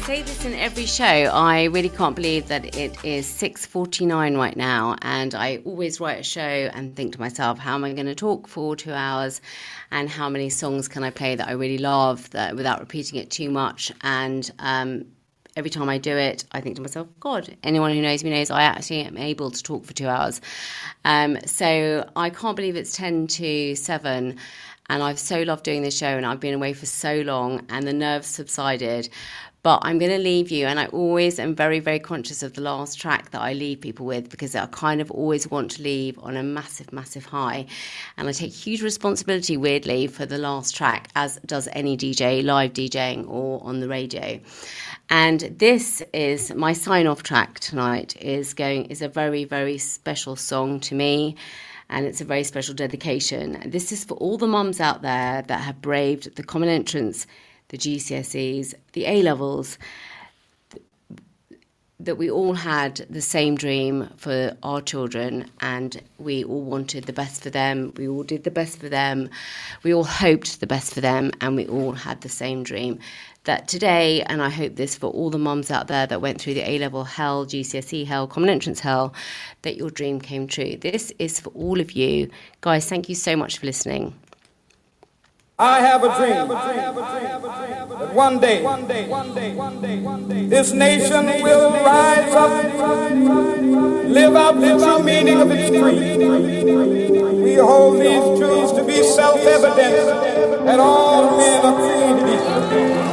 say this in every show. I really can't believe that it is 6:49 right now, and I always write a show and think to myself, how am I going to talk for 2 hours, and how many songs can I play that I really love that without repeating it too much? And every time I do it, I think to myself, God, anyone who knows me knows I actually am able to talk for 2 hours. So I can't believe it's 10 to 7. And I've so loved doing this show, and I've been away for so long, and the nerves subsided. But I'm going to leave you, and I always am very, very conscious of the last track that I leave people with, because I kind of always want to leave on a massive, massive high. And I take huge responsibility, weirdly, for the last track, as does any DJ, live DJing or on the radio. And this is my sign-off track tonight, is a very, very special song to me. And it's a very special dedication. This is for all the mums out there that have braved the common entrance, the GCSEs, the A-levels, that we all had the same dream for our children, and we all wanted the best for them. We all did the best for them. We all hoped the best for them, and we all had the same dream. That today, and I hope this for all the mums out there that went through the A-level hell, GCSE hell, common entrance hell, that your dream came true. This is for all of you. Guys, thank you so much for listening. I have a dream that one day this nation will rise up, live out the true meaning of its creed. We hold these truths to be self-evident, that all men are created equal.